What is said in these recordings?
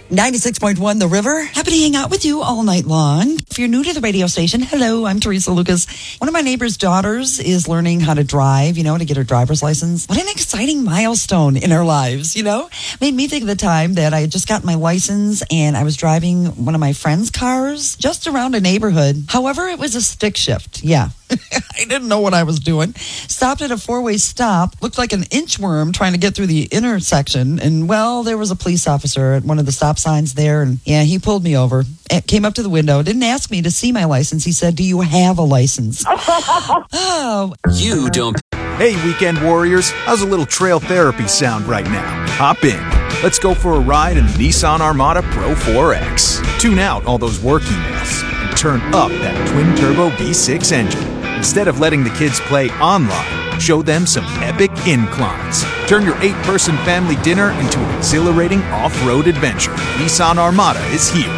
96.1 The River. Happy to hang out with you all night long. If you're new to the radio station, hello, I'm Teresa Lucas. One of my neighbor's daughters is learning how to drive, to get her driver's license. What an exciting milestone in our lives, Made me think of the time that I had just gotten my license and I was driving one of my friend's cars just around a neighborhood. However, it was a stick shift. Yeah. I didn't know what I was doing. Stopped at a four-way stop. Looked like an inchworm trying to get through the intersection. And, there was a police officer at one of the stop signs there. And, he pulled me over. Came up to the window. Didn't ask me to see my license. He said, "Do you have a license?" Oh. You don't. Hey, weekend warriors. How's a little trail therapy sound right now? Hop in. Let's go for a ride in the Nissan Armada Pro 4X. Tune out all those work emails and turn up that twin-turbo V6 engine. Instead of letting the kids play online, show them some epic inclines. Turn your 8-person family dinner into an exhilarating off-road adventure. Nissan Armada is here.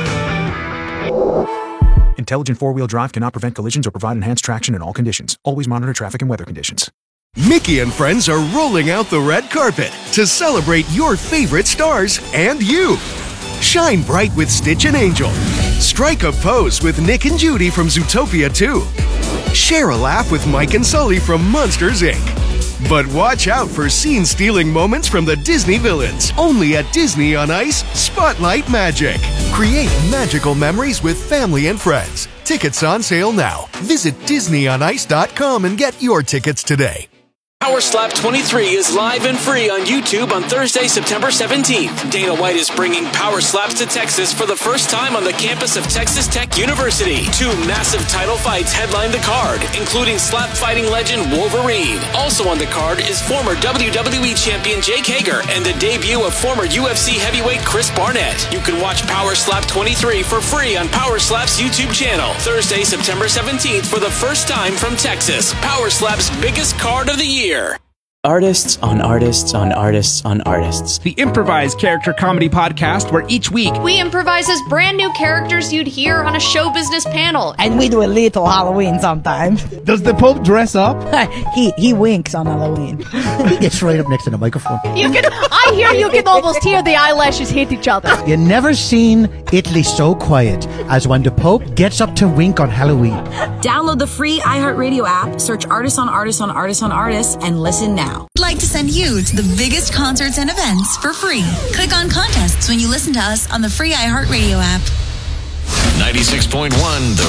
Intelligent four-wheel drive cannot prevent collisions or provide enhanced traction in all conditions. Always monitor traffic and weather conditions. Mickey and friends are rolling out the red carpet to celebrate your favorite stars and you. Shine bright with Stitch and Angel. Strike a pose with Nick and Judy from Zootopia 2. Share a laugh with Mike and Sully from Monsters, Inc. But watch out for scene-stealing moments from the Disney villains. Only at Disney on Ice Spotlight Magic. Create magical memories with family and friends. Tickets on sale now. Visit DisneyOnIce.com and get your tickets today. Power Slap 23 is live and free on YouTube on Thursday, September 17th. Dana White is bringing Power Slaps to Texas for the first time on the campus of Texas Tech University. 2 massive title fights headline the card, including slap fighting legend Wolverine. Also on the card is former WWE champion Jake Hager and the debut of former UFC heavyweight Chris Barnett. You can watch Power Slap 23 for free on Power Slap's YouTube channel. Thursday, September 17th for the first time from Texas. Power Slap's biggest card of the year. Artists on artists on artists on artists. The improvised character comedy podcast where each week we improvise as brand new characters you'd hear on a show business panel. And we do a little Halloween sometimes. Does the Pope dress up? he winks on Halloween. He gets right up next to the microphone. I hear you can almost hear the eyelashes hit each other. You never seen Italy so quiet as when the Pope gets up to wink on Halloween. Download the free iHeartRadio app, search Artists on Artists on Artists on Artists, and listen now. We'd like to send you to the biggest concerts and events for free. Click on contests when you listen to us on the free iHeartRadio app. 96.1 The